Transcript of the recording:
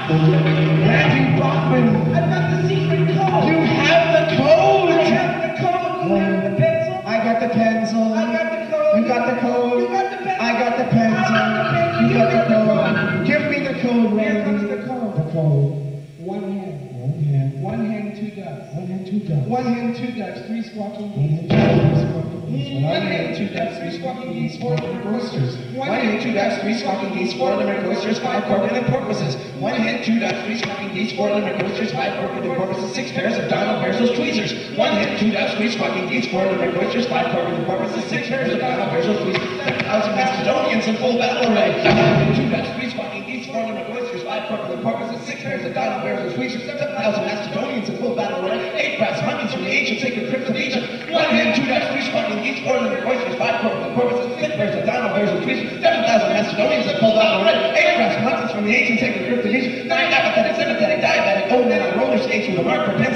Randy Bachman. I've got the secret code. You have the code. I have the code. You have the pencil. I got the pencil. I got the code. You got the code. You got the pencil. I got the pencil. I got the pencil. You got the code. Give me the code, Here Randy. comes the code. The code. One hand. One hand. One hand, two ducks. One hand, two ducks. One hand, two ducks. Three squawking One geese. hand, two ducks. One hand, two ducks. Three squawking geese. Four limerick oysters. One hand, two ducks, three squawking geese, four limerick oysters, five cork-headed porpoises. One hand, two ducks, three squawking geese, four limerick oysters, five cork-headed porpoises, six pairs of Donald Bearsel's tweezers. One hand, two ducks, three squawking geese, four limerick oysters, five cork-headed porpoises, six pairs of Donald Bearsel's tweezers. 7,000 Macedonians in full battle array. One hand, two ducks, three squawking geese, four limerick oysters, five cork-headed porpoises, six pairs of Donald Bearsel's tweezers. 7,000 Macedonians in full battle array. Eight brass mummies from the ancient sacred crypts of Egypt. One hand, two ducks, three squawking geese, four limerick oysters, five cork-headed porpoises, six pairs of Donald Bearsel's tweezers. 7,000 Macedonians that pulled out already. 8 brass monkeys from the ancient sacred crypt of Egypt. 9 apathetic, sympathetic, diabetic, old men on roller skates with a mark for pencil.